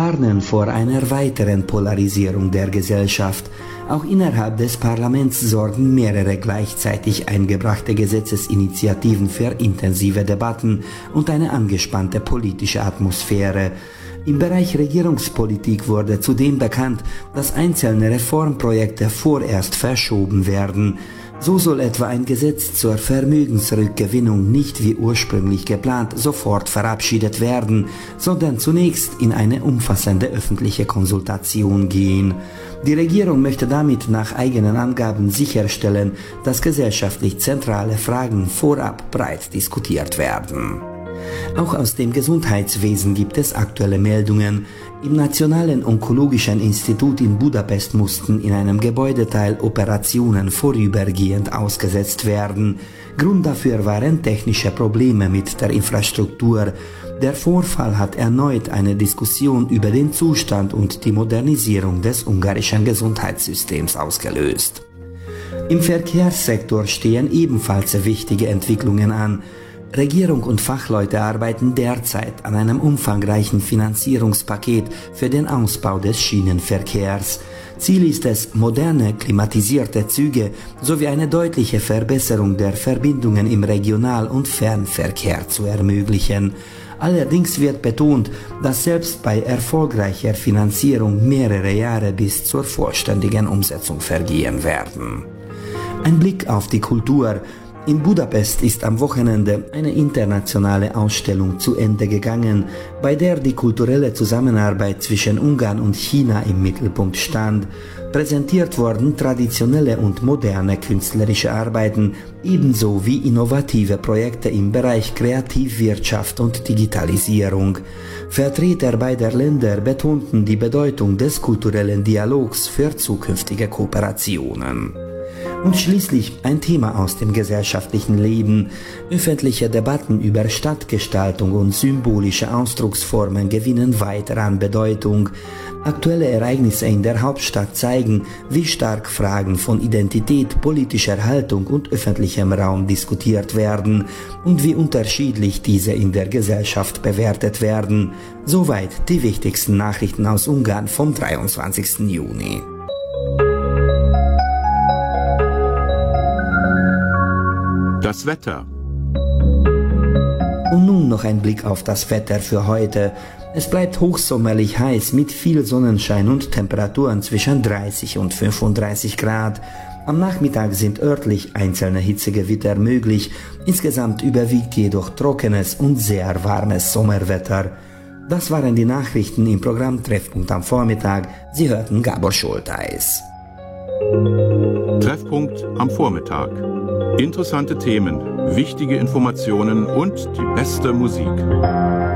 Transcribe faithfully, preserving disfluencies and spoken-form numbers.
warnen vor einer weiteren Polarisierung der Gesellschaft. Auch innerhalb des Parlaments sorgen mehrere gleichzeitig eingebrachte Gesetzesinitiativen für intensive Debatten und eine angespannte politische Atmosphäre. Im Bereich Regierungspolitik wurde zudem bekannt, dass einzelne Reformprojekte vorerst verschoben werden. So soll etwa ein Gesetz zur Vermögensrückgewinnung nicht wie ursprünglich geplant sofort verabschiedet werden, sondern zunächst in eine umfassende öffentliche Konsultation gehen. Die Regierung möchte damit nach eigenen Angaben sicherstellen, dass gesellschaftlich zentrale Fragen vorab breit diskutiert werden. Auch aus dem Gesundheitswesen gibt es aktuelle Meldungen. Im Nationalen Onkologischen Institut in Budapest mussten in einem Gebäudeteil Operationen vorübergehend ausgesetzt werden. Grund dafür waren technische Probleme mit der Infrastruktur. Der Vorfall hat erneut eine Diskussion über den Zustand und die Modernisierung des ungarischen Gesundheitssystems ausgelöst. Im Verkehrssektor stehen ebenfalls wichtige Entwicklungen an. Regierung und Fachleute arbeiten derzeit an einem umfangreichen Finanzierungspaket für den Ausbau des Schienenverkehrs. Ziel ist es, moderne, klimatisierte Züge sowie eine deutliche Verbesserung der Verbindungen im Regional- und Fernverkehr zu ermöglichen. Allerdings wird betont, dass selbst bei erfolgreicher Finanzierung mehrere Jahre bis zur vollständigen Umsetzung vergehen werden. Ein Blick auf die Kultur. In Budapest ist am Wochenende eine internationale Ausstellung zu Ende gegangen, bei der die kulturelle Zusammenarbeit zwischen Ungarn und China im Mittelpunkt stand. Präsentiert wurden traditionelle und moderne künstlerische Arbeiten, ebenso wie innovative Projekte im Bereich Kreativwirtschaft und Digitalisierung. Vertreter beider Länder betonten die Bedeutung des kulturellen Dialogs für zukünftige Kooperationen. Und schließlich ein Thema aus dem gesellschaftlichen Leben. Öffentliche Debatten über Stadtgestaltung und symbolische Ausdrucksformen gewinnen weiter an Bedeutung. Aktuelle Ereignisse in der Hauptstadt zeigen, wie stark Fragen von Identität, politischer Haltung und öffentlichem Raum diskutiert werden und wie unterschiedlich diese in der Gesellschaft bewertet werden. Soweit die wichtigsten Nachrichten aus Ungarn vom dreiundzwanzigsten Juni. Das Wetter. Und nun noch ein Blick auf das Wetter für heute. Es bleibt hochsommerlich heiß mit viel Sonnenschein und Temperaturen zwischen dreißig und fünfunddreißig Grad. Am Nachmittag sind örtlich einzelne Hitzegewitter möglich. Insgesamt überwiegt jedoch trockenes und sehr warmes Sommerwetter. Das waren die Nachrichten im Programm Treffpunkt am Vormittag. Sie hörten Gábor Soltáis. Treffpunkt am Vormittag. Interessante Themen, wichtige Informationen und die beste Musik.